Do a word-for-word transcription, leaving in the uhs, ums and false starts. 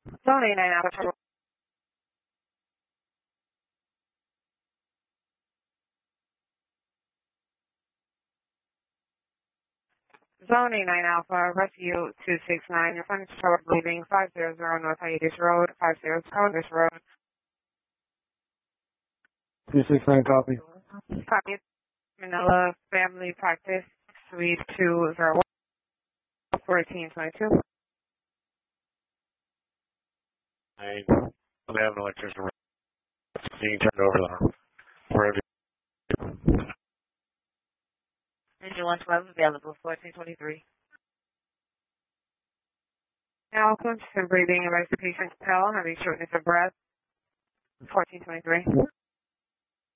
Zone A nine Alpha. Zone A nine Alpha, Rescue two six nine. Your friend is short bleeding, five hundred North Hiatus Road, five hundred Hiatus Road. two six nine copy. Copy. Manila Family Practice, Suite two oh one, fourteen twenty-two. I have an electrician being turned over there. For Engine one twelve available, fourteen twenty-three. Now, constant breathing, emergency patient tell, having shortness of breath, fourteen twenty-three.